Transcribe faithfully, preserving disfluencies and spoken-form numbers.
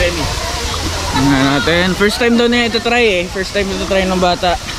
semi. Tingnan natin. First time daw niya ito try eh. First time ito try ng bata.